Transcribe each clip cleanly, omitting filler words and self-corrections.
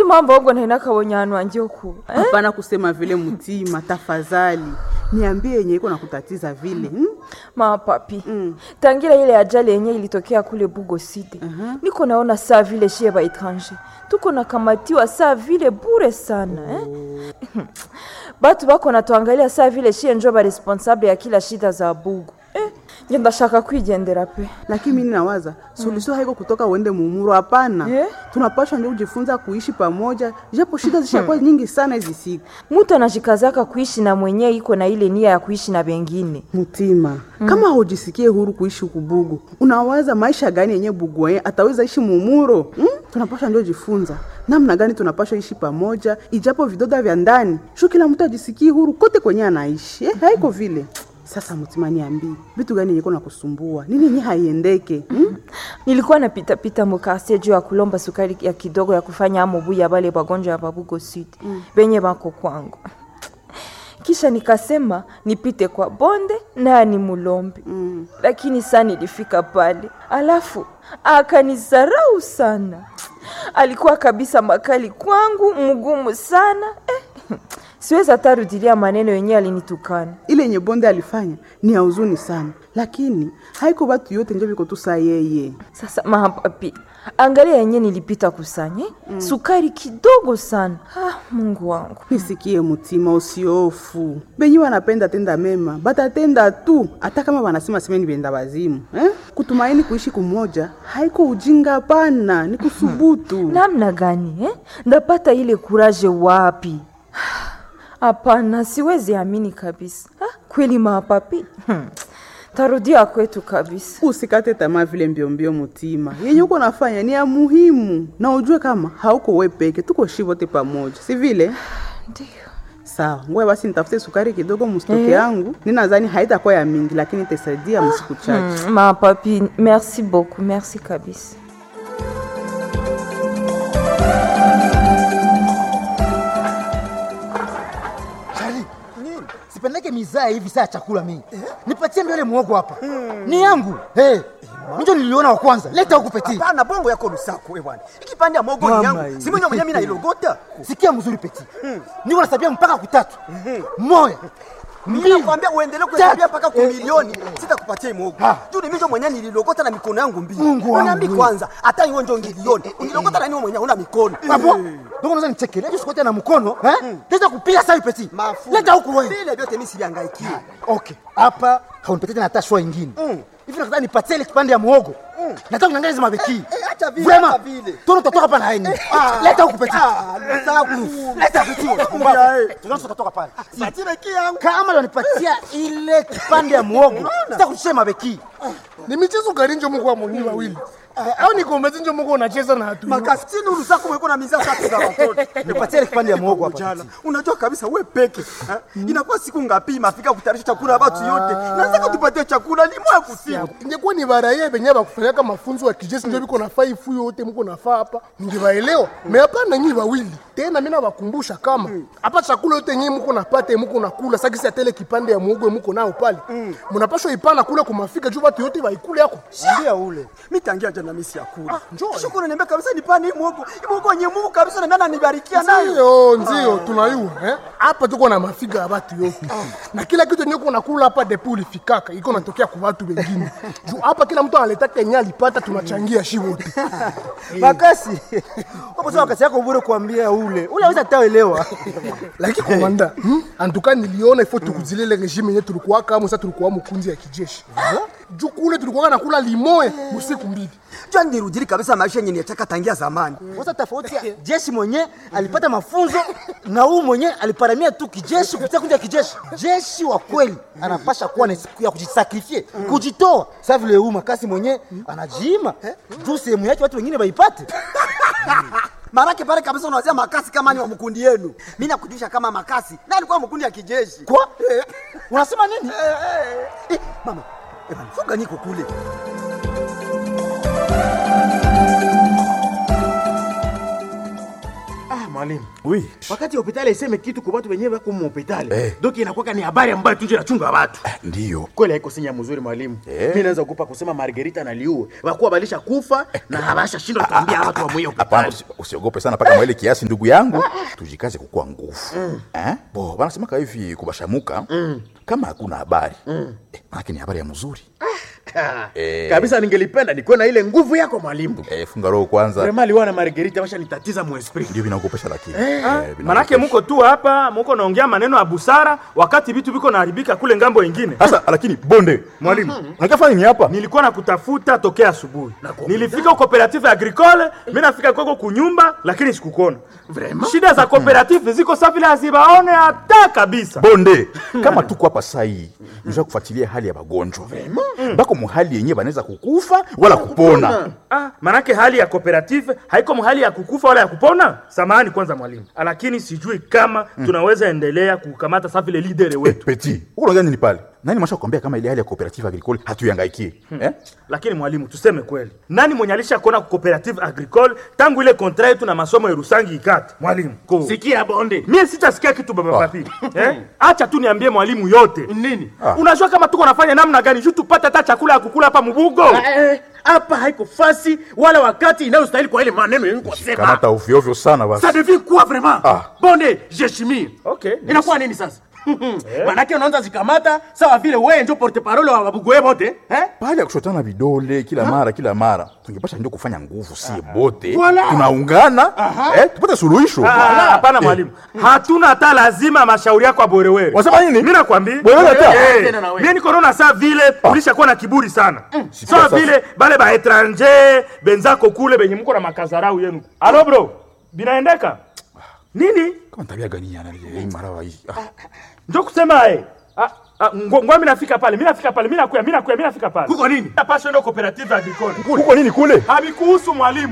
mambo yangu naenda kabonyano anje huko. Hapana kusema vile Mutima, tafadhali. Niambie yenye iko nakutatiza vile. Mama papi. Tangira ile ajali yenye ilitokea kule Bugo City. Niko naona saa vile shie ba étranger. Tuko na kamatiwa saa vile bure sana, Batu bako natuangalia saa vile shie njo ba responsable ya kila shida za Bugo. Ngenda shaka kuigendera pe. Lakini mimi nawaza suluhisho haiko kutoka uende mumuro, hapana. Tunapaswa ndio kujifunza kuishi pamoja, japo shida zishakuwa nyingi sana hizi siku. Mtu anajikazaka kuishi na mwenyewe iko na ile nia ya kuishi na wengine. Mutima, kama hujisikie huru kuishi kubugu, unawaza maisha gani yenye Bugu ataweza ishi mumuro? Tunapaswa ndio jifunza namna gani tunapaswa ishi pamoja, ijapo vidoda vya ndani. Kila mtu ajisikie huru kote kwenye anaishi. Haiko vile. Sasa Mutima, niambie, vitu gani yeko na kusumbua? Nini yenye haiendeke? Nilikuwa napita mukase juu ya kulomba sukari ya kidogo ya kufanya amobu ya bale bagonjwa ya Bugo City. Benye bako kwangu. Kisha nikasema nipite kwa bonde na ni mulombe. Lakini sana nilifika pale. Alafu akanizarau sana. Alikuwa kabisa makali kwangu, mgumu sana. Siweza tarudilia maneno yenye alinitukana. Ile yenye bonde alifanya ni ya huzuni sana. Lakini haiko watu yote ndio biko tu saa yeye. Sasa mapapi, angalia yenye nilipita kusanya. Sukari kidogo sana. Mungu wangu. Nisikie Mutima, usiofu. Benyi wanapenda tenda mema, batatenda tu hata kama wanasema semeni benda wazimu. Kutumaini kuishi kumoja haiko ujinga, hapana, ni kusubutu. Namna gani? Ndapata ile kuraje wapi? Hapana, siwezi amini kabisa. Kweli mapapi? Tarudia kwetu kabisa. Usikate tamaa vile mbio Mutima. Yenye uko nafanya ni ya muhimu. Na ujue kama hauko wewe peke, tuko shivote pamoja. Si vile? Ndio. Sawa, ngoja basi nitafute sukari kidogo mstoke yangu. Ninadhani haitakuwa ya mingi lakini itasaidia msiku chache. Mapapi, merci beaucoup. Merci kabisa. Sipendeke mizaa hivi saa chakula mimi. Nipatie mbele muogo hapa. Ni yangu. Ndio niliona wa kwanza. Leta huko Peti. Hapana, bongo yako lusako bwana. Ikipande ya muogo ni yangu. Si mwenye mimi na ilogota. Sikia mzuri Peti. Niko nasabia mpaka kutatu. Moja. Mimi nakwambia uendelee kuhesabia mpaka kwa milioni, sitakupatia muogo. Juu ni mimi mwenyewe nililogota na mikono yangu mbili. Niambie kwanza, hata hiyo ndio ngilioni. Unilogota na nini mwenyewe una mikono? Hapo. Ndio unaweza nichekelea sikote na mkono, Teza kupiga sasa Peti. Leta huko wewe. Vile vyote mimi siliangaikia. Okay. Hapa haunipatie tena hata shwa nyingine. Hivi nakataka nipatie ile kipande ya muogo. Nataka kuangalia hizo mabeki. Acha vile, acha vile. Tono totoka hapa na yeye. Leta huko Peti. Leta Peti. Tunaanza kutoka pale. Patie beki yangu. Kama unanipatia ile kipande ya muogo, sitakushia mabeki. Ni michezo gani ndio mko mwenyewe wawili? Au ni kombe ndio mko unacheza na hatu? Makafitini urusako mweko na mizaa tatu za watoto. Nipatie ile kipande ya muogo hapa. Unajua kabisa wewe peke. Inakuwa siku ngapi mafika kutayarisha chakula watu yote. Nataka tupatie chakula ni mwa kusiku. Ingekuwa ni baraye benye bakufanyaka mafunzo ya kijeshi ndio biko nafaa ifu yote mko nafaa hapa. Ningewaelewa. Me hapana nyinyi wawili. Tena mimi nawakumbusha kama hapa chakula yote nyinyi mko napata mko nakula sakisi ya tele kipande ya muogo mko nao pale. Mnapaswa ipana kula kumafika juu watu yote waikule yako. Ndio ule. Mimi tangia jana mimi siakula. Shukuru niambia kabisa nipane muogo. Muogo nyemuko kabisa na mimi nibarikia nayo. Ndio tunayua hapa tuko na mafiga ya watu yote. Na kila kitu nyoko unakula hapa depuli fikaka iko natokea kwa watu wengine. Juu hapa kila mtu analeta Kenya alipata tunachangia shi wote. Makasi. Hapo sasa wakati yako bure kuambia ule. Ule hawezi ataelewa. Lakini komanda, antuka niliona ifo tukuzilele regime yenyewe tulikuwa kama sasa tulikuwa mkunzi ya kijeshi. Juu kule tulikuwa nakula limoe usiku mbili. Jua nirudili kabisa maisha yenyewe nitaka tangia zamani. Sasa tofauti ya jeshi mwenyewe alipata mafunzo na huyu mwenyewe aliparamia tu kijeshi kupitia kundi ya kijeshi. Jeshi wa kweli anapasha kuwa na siku ya kujisakrifie, kujitoa. Sasa vile huyu Makasi mwenyewe anajiima. Juu sehemu yake watu wengine waipate. Marake pale kabisa unawazia Makasi kama ni wa mkundi yenu. Mimi nakujulisha kama Makasi na alikuwa mkundi ya kijeshi. Kwa? Unasema nini? Mama, funga niko kule. Mwalimu. Oui. Wakati hospitali iseme kitu kwa watu wenyewe wako hospitali. Doki inakuwa ni habari ambayo tuje nachunga watu. Ndio. Kweli haiko sinya mzuri mwalimu. Mimi naweza kukupa kusema Margarita na Liu. Wakuwa balisha kufa na habasha shindwa kuambia watu wa moyo. Hapana, usiogope sana paka mwele kiasi ndugu yangu. Tujikaze kukua nguvu. Bo, wanasema hivi kubashamuka. Kama hakuna habari. Maana ni habari ya mzuri. Kabisa ningelipenda nikuwe na ile nguvu yako mwalimu. Funga roho kwanza. Vraiment liwana Margarita washa nitatiza mu esprit. Ndio vinakopesha lakini. Manake muko tu hapa, muko naongea maneno ya busara wakati vitu viko naharibika kule ngambo nyingine. Sasa lakini bonde, mwalimu, unakafanya nini hapa? Nilikuwa nakutafuta tokea asubuhi. Nilifika cooperative agricole, mimi nafika kwako kunyumba lakini sikukuona. Vraiment? Shida za cooperative ziko safi vile hazibaone hata kabisa. Bonde, kama tuko hapa sasa hii, unataka kufuatilia hali ya wagonjwa. Bako muhali yenyewe banaweza kukufa wala kupona. Manake hali ya cooperative haiko muhali ya kukufa wala ya kupona. Samahani kwanza mwalimu. Lakini sijui kama tunaweza endelea kukamata safi ile leader wetu. Petit, uko gani ni pale? Nani masha kuambia kama ile hali ya cooperative agricole hatuyangaikie? Lakini mwalimu tuseme kweli. Nani mwenye alishakuona cooperative agricole tangu ile contrat yetu na masomo ya Rusangi ikate? Mwalimu. Sikia bonde. Mimi sitasikia kitu baba papi. Acha tu niambie mwalimu yote. Nini? Unajua kama tuko nafanya namna gani juu tupate hata chakula ya kukula hapa Mubugo? Hapa haiko fasi wala wakati inayostahili kwa ile maneno yako sema. Kama ta ovyo sana basi. Ça devient quoi vraiment? Bonde, Jeshimi. Okay. Inakuwa nini sasa? Manake unaanza zikamata sawa vile wewe ndio porte parole wa Babugoe bote, Pale ya kushotana vidole kila mara. Tungepasha ndio kufanya nguvu si bote. Tunaungana, tupate suluhisho. Hapana mwalimu. Hatuna hata lazima mashauri yako Borewere. Wasema nini? Mimi nakwambia. Mimi niko naona saa vile ulishakuwa na kiburi sana. Sawa vile bale ba étranger benzako kule benye mko na makazarau yenu. Alo bro, binaendeka? Nini? Kama tabia gani yana ile marawa hii? Njoo kusema ngwa mimi nafika pale, mimi nafika pale. Kuko nini? Napaswa ndo cooperative agricole. Kuko nini kule? Habikuhusu mwalimu.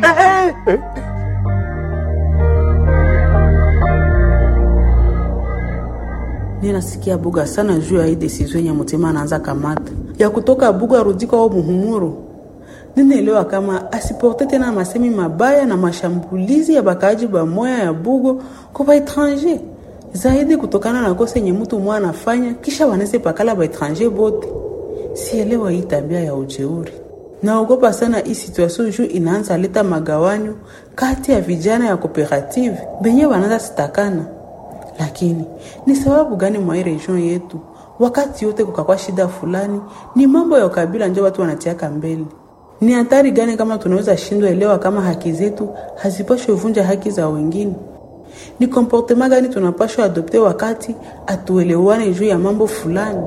Ninasikia buga sana juu ya hii decision ya Mutima anaanza kamata. Ya kutoka buga rudi kwa Muhumuro. Ninaelewa kama asiporte tena masemi mabaya na mashambulizi ya bakaji ba moya ya bugo kwa ba étranger. Zaidi kutokana na kosa yenye mtu mmoja anafanya kisha wanese pakala ba étranger bote. Sielewa hii tabia ya ujeuri. Naogopa sana hii situation juu inaanza leta magawanyo kati ya vijana ya cooperative benye wanaanza sitakana. Lakini ni sababu gani mwa region yetu wakati yote kukakwa shida fulani ni mambo ya ukabila ndio watu wanatiaka mbele? Ni hatari gani kama tunaweza shindwa elewa kama haki zetu hazipaswi kuvunja haki za wengine? Ni comportement gani tunapaswa adopte wakati atuelewane juu ya mambo fulani?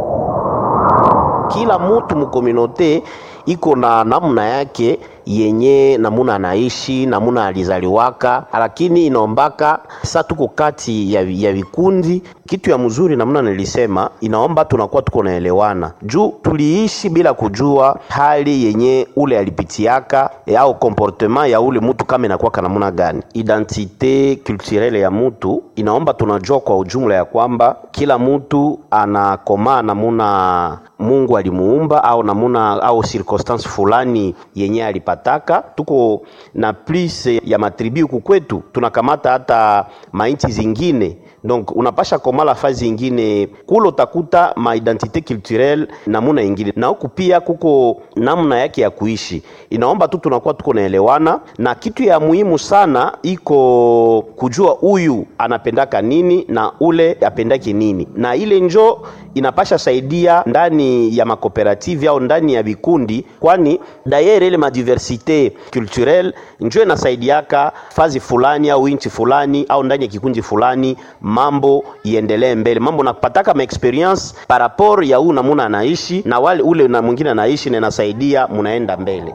Kila mtu mkominote iko na namna yake yenye namuna anaishi, namuna alizaliwaka, lakini inaombaka sasa tuko kati ya vikundi. Kitu ya mzuri namuna nilisema, inaomba tunakuwa tuko naelewana. Juu tuliishi bila kujua hali yenye ule alipitiaka au comportement ya ule mtu kama inakuwa namuna gani. Identite culturelle ya mtu inaomba tunajua kwa ujumla ya kwamba kila mtu anakoma namuna Mungu alimuumba au namuna au circumstance fulani yenye alipataka. Tuko na plus ya matribu kukwetu, tunakamata hata mainchi zingine. Donc unapasha komala fazi ingine kulo takuta ma identité culturelle namuna ingine. Na huku pia kuko namna yake ya kuishi. Inaomba tu tunakuwa tuko naelewana, na kitu ya muhimu sana iko kujua huyu anapendaka nini na ule apendaki nini. Na ile njo inapasha saidia ndani ya makooperative au ndani ya vikundi, kwani d'ailleurs ile madiversité culturelle njo inasaidiaka fazi fulani au inchi fulani au ndani ya kikundi fulani mambo iendelee mbele. Mambo napataka ma experience par rapport ya huyu namuna anaishi na wale ule na mwingine anaishi, na inasaidia munaenda mbele.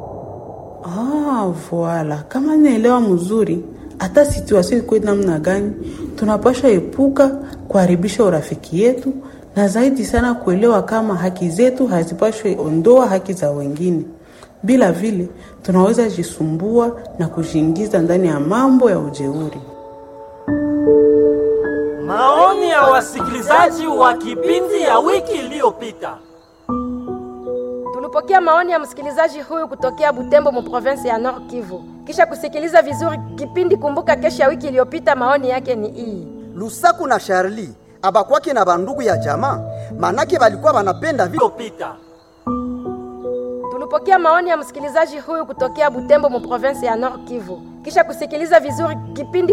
Voilà. Kama naelewa mzuri, hata situation iko namna gani, tunapaswa epuka kuharibisha urafiki yetu, na zaidi sana kuelewa kama haki zetu hazipashwe ondoa haki za wengine. Bila vile tunaweza jisumbua na kujiingiza ndani ya mambo ya ujeuri. Maoni ya wasikilizaji wa kipindi ya wiki iliyopita. Tulipokea maoni ya msikilizaji huyu kutokea Butembo mu province ya Nord Kivu. Kisha kusikiliza vizuri kipindi Kumbuka Kesho ya wiki iliyopita, maoni yake ni hii. Lusaku na Charlie abakwake na bandugu ya jamaa, manake walikuwa wanapenda vile Pita. Tulipokea maoni ya msikilizaji huyu kutokea Butembo mu province ya Nord Kivu. Kisha kusikiliza vizuri kipindi